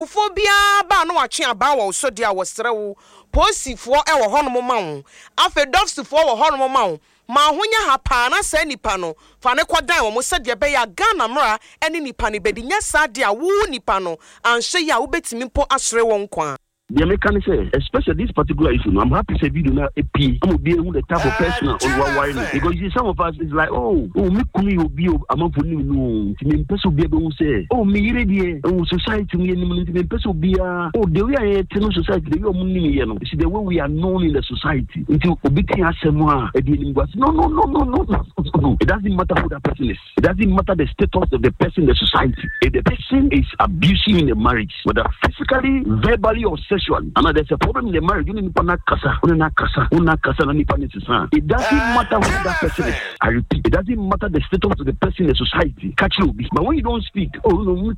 Phobia ba no watwe aba wo so dia wo sere wo posifo e wo honom ma wo afa dofsifo wo honom ma wo ma honya ha pa na sa nipa no fa ne kodan wo mo se de be ya Ghana mra ene nipa ne bedi nya sa de a wo nipa no anhwe ya wo betimi mpo asere wo nkwa. The American say, especially this particular issue, I'm happy to say video now AP. I'm be the type of person on why because you see, some of us is like, me kumi obi among for no to me person be able to say, me ready, society me and person be the way I tell society the way money see the way we are known in the society until obiti asema no. It doesn't matter who that person is. It doesn't matter the status of the person in the society. If the person is abusing in the marriage, whether physically, verbally or sexually, and there's a problem in the marriage. You need to kasa. It doesn't matter who that person is. I repeat, it doesn't matter the status of the person in the society. Catch you. But when you don't speak, me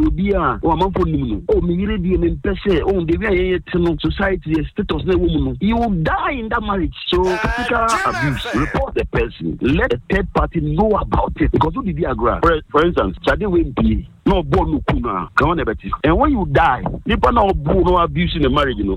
the way society status you will die in that marriage. So physical abuse, report the person. Let the third party know about it. Because who did he agree? For instance, no born no kuna. Come on, and when you die, people no born no abuse in the marriage. You know,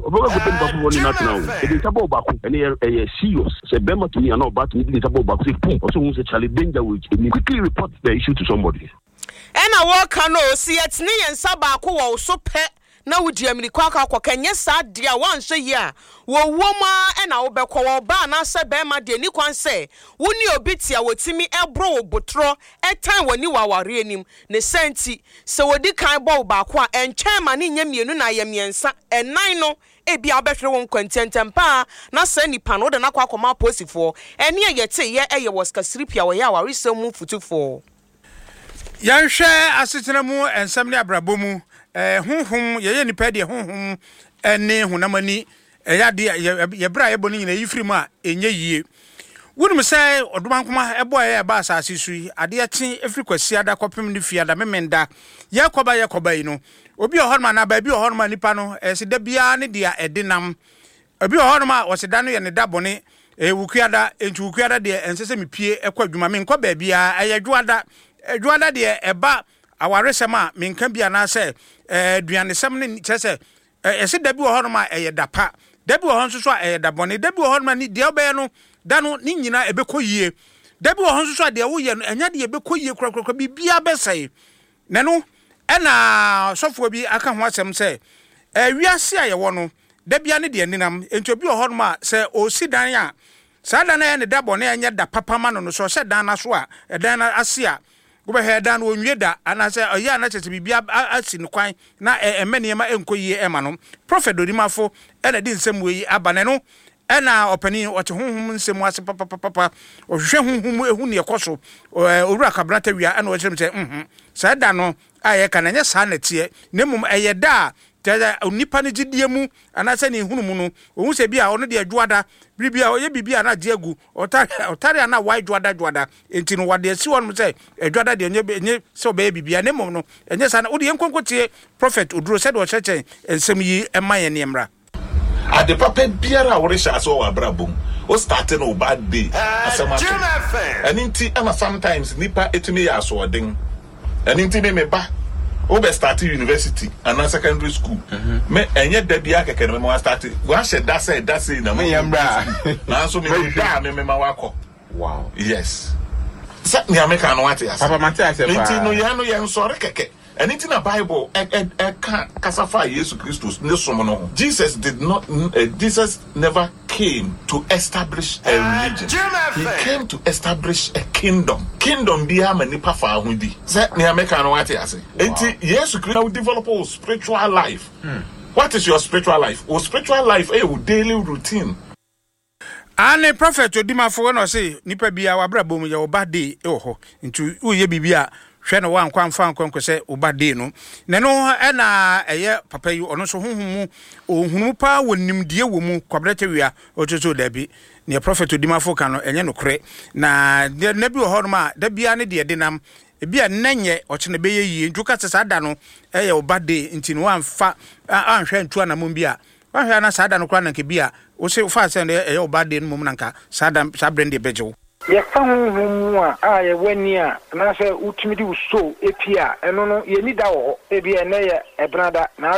it is about back and a serious. Say Bema to me and not back to me. It is about back. Say boom. Also, who say Charlie danger which quickly report the issue to somebody. And I walk no see it's me and Sabako also pet. Na wudi amini kwa kenya sa dia wan hwe ya wo woma e na wo bekọ wo ba na se be ma de ni kwan se woni obitia wotimi ebro wo botro etan woni waware anim ne senti se wodi kan bo ba ko a enchen ma ne nya mienu na ye miensa enan no ebi abehwere won kwantentempa na se nipa no de na kwa koma posifo ene ye te ye eye woskasiripia wo ya ware se mu futufo yan hwe asetena mu ensam ne abrabomu honhom ye nipa de honhom ene honamani ya de ye bra ye boni nyina yifiri mu a enye yie wonum sai odomankoma ebo ya ba asase sui ade ya tin efiri kwasi ada kopem ne fiada memenda ye koba yi no obi ohorma na ba bi ohorma nipa no se da bia ne dia edenam obi ohorma o se da no ye ne da bone wukuada entu wukuada de ensese mepie ekwa dwuma me nkọ ba bia edwada de eba awaresema menka bia na se duanesem ne kyese ese da bi ohorma dapa da bi ohon so da bone da bi ohorma ni de obeye no da no ni nyina ebekọyie da bi ohon so de wo ye no enya de ebekọyie krakrakra bibia besai nenu ena sofo bi aka ho asem se wiase aye wo no da bia ne de ninam ento bi ohorma se osidan a sada na ye ne da bone enya da papa ma no so se dan na so a dan na ase a go be hedan no nwie da ana se oya na chete bibia asi no kwan na emene ma enkoyie ema no prophet Odimafo ena di nsem we abane no ena opani ote honhom nsem ase papa ohwehwe honhom ehu ne ekoso owura kabrata wia ana o kyerem se sa da no aye kana nya sa na tie nemum eye da teza onipa ne gidie mu anase ne hunu mu no ohun se bia ono de adwada bibia oye bibia na diagu otare na wai dwada enti no wade si won se adwada de enye se obe bibia ne mom no enye sa na odi enkonkotie prophet Oduro said o cheche ensem yi emaye ne mra ade papa biara wo resha so wa brabom o starting o bad day asema aninti ama sometimes nipa etumi ya so odin aninti me ba o be start university and secondary school me enye da bia keke no me start wa she da say na me yambra na so me da me ma wako wow yes sa ni ameka no wate asa papa mate ase pa nti no ye nsore keke anything in the Bible kasafa Jesus Christus ne som no Jesus never came to establish a religion. He came to establish a kingdom bia mani pa fa ahudi say ni ameka no wate ase enti Jesus Christ will develop a spiritual life. What is your spiritual life? Your spiritual life your daily routine. Ane prophet Odimafo no say nipa bia wa brabom ye obade ho ntu uye bibia hwe no wan kwamfa nkonko se obade no ne no na eye papa yi ono so honhom ohunu pa wonimdie wo mu kwabrete wia ototo dabi ne prophet Odimafo kan no enye no kore na na bi ho no ma da bia ne de denam ebia nenye ochene beye yi ntuka tsa da no eye obade nti no wanfa anhwe ntu anamom bia wanhwe na sada no kra na ke bia o se fa se eye obade no mom nanka sada brande bejewo ye fa honhom a ye wani a na se utimi di uso epia eno no ye ni da wo ebia na ye ebrada na